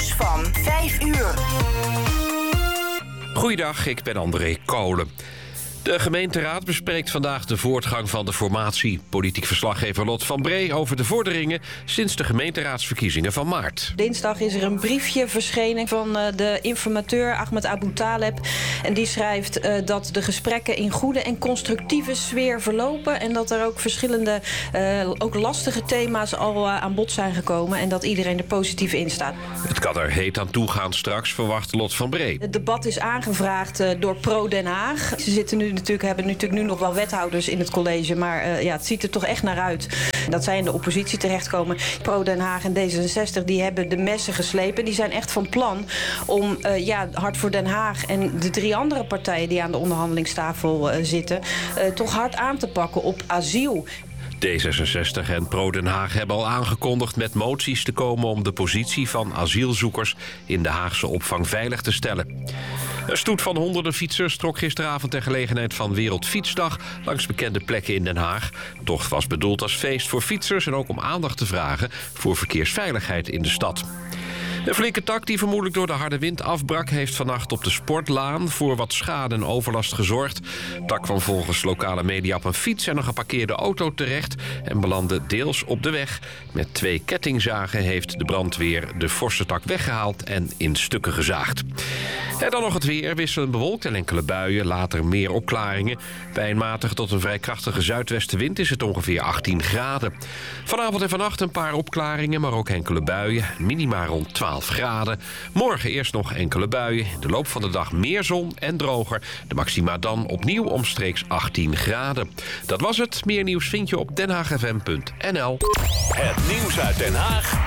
nieuws van 5 uur. Goeiedag, ik ben André Kolen. De gemeenteraad bespreekt vandaag de voortgang van de formatie. Politiek verslaggever Lot van Bree over de vorderingen sinds de gemeenteraadsverkiezingen van maart. Dinsdag is er een briefje verschenen van de informateur Ahmed Abu Taleb. En die schrijft dat de gesprekken in goede en constructieve sfeer verlopen. En dat er ook verschillende, ook lastige thema's al aan bod zijn gekomen. En dat iedereen er positief in staat. Het kan er heet aan toegaan straks, verwacht Lot van Bree. Het debat is aangevraagd door Pro Den Haag. Ze hebben natuurlijk nu nog wel wethouders in het college. Maar het ziet er toch echt naar uit dat zij in de oppositie terechtkomen. Pro Den Haag en D66 die hebben de messen geslepen. Die zijn echt van plan om Hart voor Den Haag en de 3 andere partijen die aan de onderhandelingstafel zitten, toch hard aan te pakken op asiel. D66 en Pro Den Haag hebben al aangekondigd met moties te komen om de positie van asielzoekers in de Haagse opvang veilig te stellen. Een stoet van honderden fietsers trok gisteravond ter gelegenheid van Wereldfietsdag langs bekende plekken in Den Haag. De tocht was bedoeld als feest voor fietsers en ook om aandacht te vragen voor verkeersveiligheid in de stad. Een flinke tak die vermoedelijk door de harde wind afbrak, heeft vannacht op de Sportlaan voor wat schade en overlast gezorgd. De tak kwam volgens lokale media op een fiets en een geparkeerde auto terecht en belandde deels op de weg. Met 2 kettingzagen heeft de brandweer de forse tak weggehaald en in stukken gezaagd. En dan nog het weer, wisselend bewolkt en enkele buien, later meer opklaringen. Bij een matige tot een vrij krachtige zuidwestenwind is het ongeveer 18 graden. Vanavond en vannacht een paar opklaringen, maar ook enkele buien. Minima rond 12 graden. Morgen eerst nog enkele buien. In de loop van de dag meer zon en droger. De maxima dan opnieuw omstreeks 18 graden. Dat was het. Meer nieuws vind je op denhaagfm.nl. Het nieuws uit Den Haag